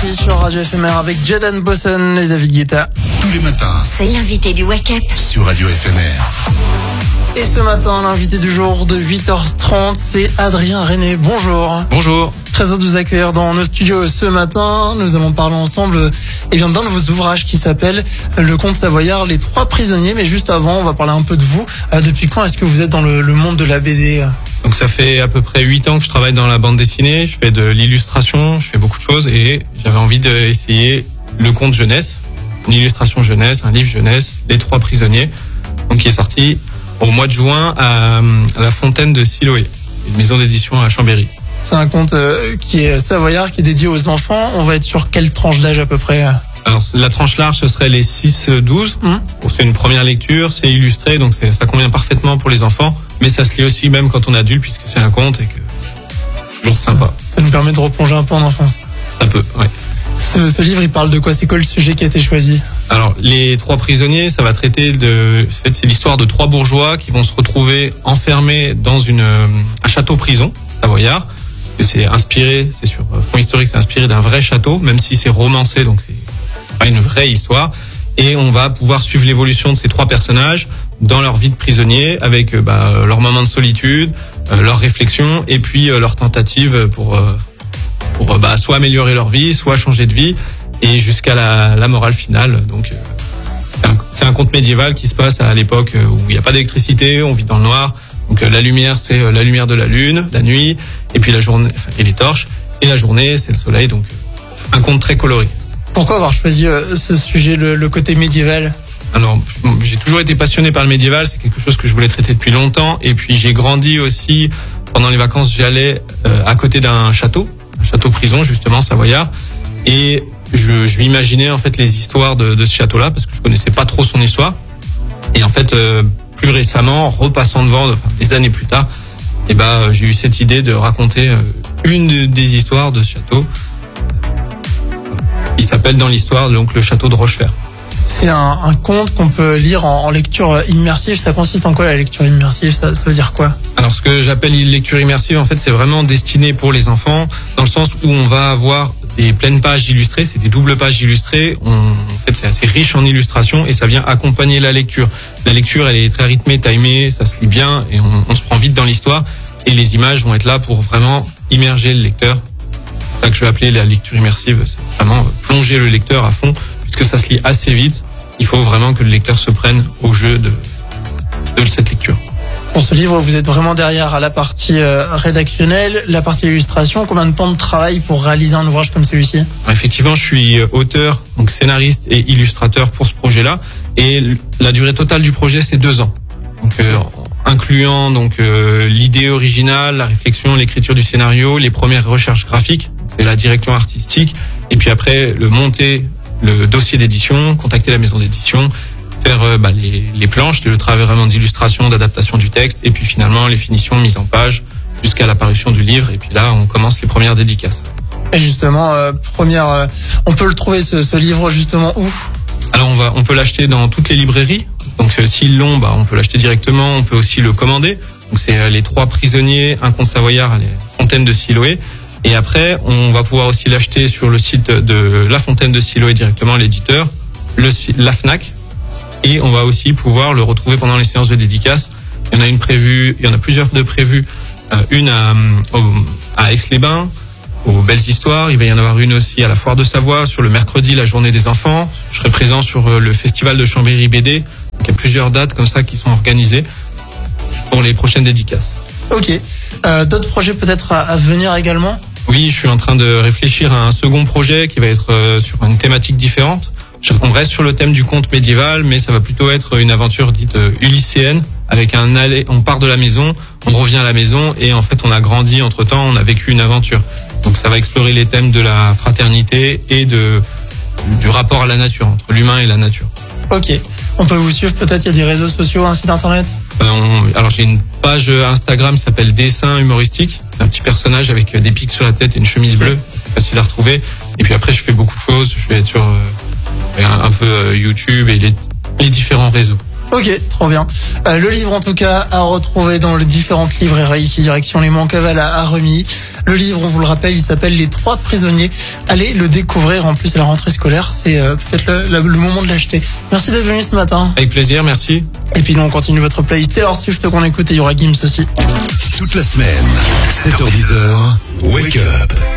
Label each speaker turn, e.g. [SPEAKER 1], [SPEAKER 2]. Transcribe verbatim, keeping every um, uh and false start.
[SPEAKER 1] Murphy sur Radio F M R avec Jaden Bosson et David Guetta.
[SPEAKER 2] Tous les matins,
[SPEAKER 3] C'est l'invité du Wake Up
[SPEAKER 2] sur Radio F M R.
[SPEAKER 1] Et ce matin, l'invité du jour de huit heures trente, c'est Adrien René. Bonjour.
[SPEAKER 4] Bonjour.
[SPEAKER 1] Très heureux de vous accueillir dans nos studios ce matin. Nous allons parler ensemble eh bien, d'un de vos ouvrages qui s'appelle Le Comte Savoyard, Les Trois Prisonniers. Mais juste avant, on va parler un peu de vous. Euh, depuis quand est-ce que vous êtes dans le, le monde de la B D ?
[SPEAKER 4] Donc ça fait à peu près huit ans que je travaille dans la bande dessinée, je fais de l'illustration, je fais beaucoup de choses et j'avais envie d'essayer le conte jeunesse, une illustration jeunesse, un livre jeunesse, Les Trois Prisonniers, donc qui est sorti au mois de juin à, à la Fontaine de Siloé, une maison d'édition à Chambéry.
[SPEAKER 1] C'est un conte euh, qui est savoyard, qui est dédié aux enfants. On va être sur quelle tranche d'âge à peu près ?
[SPEAKER 4] Alors la tranche large ce serait les six douze,
[SPEAKER 1] Hum.
[SPEAKER 4] Bon, c'est une première lecture, c'est illustré donc c'est, ça convient parfaitement pour les enfants, mais ça se lit aussi même quand on est adulte puisque c'est un conte et que c'est toujours sympa.
[SPEAKER 1] Ça nous permet de replonger un peu en enfance.
[SPEAKER 4] Ça peut, ouais.
[SPEAKER 1] Ce, ce livre, il parle de quoi ? C'est quoi le sujet qui a été choisi ?
[SPEAKER 4] Alors, les trois prisonniers, ça va traiter de, en fait, c'est l'histoire de trois bourgeois qui vont se retrouver enfermés dans une, un château-prison, savoyard. C'est inspiré, c'est sur fond historique, c'est inspiré d'un vrai château, même si c'est romancé, donc c'est pas une vraie histoire. Et on va pouvoir suivre l'évolution de ces trois personnages dans leur vie de prisonnier, avec bah, leurs moments de solitude, euh, leurs réflexions, et puis euh, leurs tentatives pour, euh, pour bah, soit améliorer leur vie, soit changer de vie, et jusqu'à la, la morale finale. Donc, euh, c'est un conte médiéval qui se passe à l'époque où il n'y a pas d'électricité, on vit dans le noir. Donc euh, la lumière, c'est euh, la lumière de la lune, la nuit, et puis la journée, enfin, et les torches, et la journée, c'est le soleil. Donc euh, un conte très coloré.
[SPEAKER 1] Pourquoi avoir choisi euh, ce sujet, le, le côté médiéval ?
[SPEAKER 4] Alors, j'ai toujours été passionné par le médiéval, c'est quelque chose que je voulais traiter depuis longtemps. Et puis j'ai grandi aussi, pendant les vacances, j'allais euh, à côté d'un château, un château-prison justement, savoyard. Et je, je m'imaginais en fait les histoires de, de ce château-là, parce que je connaissais pas trop son histoire. Et en fait, euh, plus récemment, repassant devant, enfin, des années plus tard, et ben, j'ai eu cette idée de raconter euh, une de, des histoires de ce château. Il s'appelle dans l'histoire donc le château de Rochefort.
[SPEAKER 1] C'est un, un conte qu'on peut lire en, en lecture immersive. Ça consiste en quoi la lecture immersive ? ça, ça veut dire quoi ?
[SPEAKER 4] Alors ce que j'appelle lecture immersive, en fait, c'est vraiment destiné pour les enfants, dans le sens où on va avoir des pleines pages illustrées, c'est des doubles pages illustrées. On, en fait, c'est assez riche en illustrations et ça vient accompagner la lecture. La lecture, elle est très rythmée, timée, ça se lit bien et on, on se prend vite dans l'histoire. Et les images vont être là pour vraiment immerger le lecteur. C'est ça que je vais appeler la lecture immersive, c'est vraiment plonger le lecteur à fond, puisque ça se lit assez vite. Il faut vraiment que le lecteur se prenne au jeu de, de cette lecture.
[SPEAKER 1] Pour ce livre, vous êtes vraiment derrière à la partie euh, rédactionnelle, la partie illustration. Combien de temps de travail pour réaliser un ouvrage comme celui-ci ?
[SPEAKER 4] Effectivement, je suis auteur, donc scénariste et illustrateur pour ce projet-là. Et la durée totale du projet, c'est deux ans. Donc, euh, incluant donc euh, l'idée originale, la réflexion, l'écriture du scénario, les premières recherches graphiques, c'est la direction artistique, et puis après le monter le dossier d'édition, contacter la maison d'édition, faire euh, bah, les, les planches, le travail vraiment d'illustration, d'adaptation du texte, et puis finalement les finitions, mise en page, jusqu'à l'apparition du livre. Et puis là, on commence les premières dédicaces.
[SPEAKER 1] Et justement, euh, première, euh, on peut le trouver ce, ce livre justement où ?
[SPEAKER 4] Alors on va, on peut l'acheter dans toutes les librairies. Donc euh, s'ils l'ont, bah, on peut l'acheter directement. On peut aussi le commander. Donc c'est euh, Les Trois Prisonniers, un conte savoyard à la Fontaine de Siloé. Et après, on va pouvoir aussi l'acheter sur le site de la Fontaine de Siloé directement, l'éditeur, le, la Fnac. Et on va aussi pouvoir le retrouver pendant les séances de dédicaces. Il y en a une prévue, il y en a plusieurs de prévues. Euh, une à, à Aix-les-Bains, aux Belles Histoires. Il va y en avoir une aussi à la Foire de Savoie, sur le mercredi, la journée des enfants. Je serai présent sur le festival de Chambéry B D. Donc, il y a plusieurs dates comme ça qui sont organisées pour les prochaines dédicaces.
[SPEAKER 1] Ok. Euh, d'autres projets peut-être à, à venir également ?
[SPEAKER 4] Oui, je suis en train de réfléchir à un second projet qui va être euh, sur une thématique différente. On reste sur le thème du conte médiéval, mais ça va plutôt être une aventure dite euh, ulysséenne, avec un aller. On part de la maison, on revient à la maison, et en fait, on a grandi entre temps, on a vécu une aventure. Donc, ça va explorer les thèmes de la fraternité et de du rapport à la nature, entre l'humain et la nature.
[SPEAKER 1] Ok. On peut vous suivre peut-être, il y a des réseaux sociaux, un site internet ?
[SPEAKER 4] Euh, on, alors j'ai une page Instagram qui s'appelle Dessin Humoristique. C'est un petit personnage avec des pics sur la tête et une chemise bleue, c'est facile à retrouver. Et puis après je fais beaucoup de choses. Je vais être sur euh, un, un peu euh, YouTube et les, les différents réseaux.
[SPEAKER 1] Ok, trop bien. Euh, le livre en tout cas à retrouver dans les différentes librairies ici direction les Mancaval à, à Remy. Le livre, on vous le rappelle, il s'appelle Les Trois Prisonniers. Allez le découvrir. En plus, c'est la rentrée scolaire. C'est euh, peut-être le, le, le moment de l'acheter. Merci d'être venu ce matin.
[SPEAKER 4] Avec plaisir, merci.
[SPEAKER 1] Et puis nous, on continue votre playlist Taylor Swift qu'on écoute et il y aura Gims aussi.
[SPEAKER 2] Toute la semaine, sept heures dix, Wake Up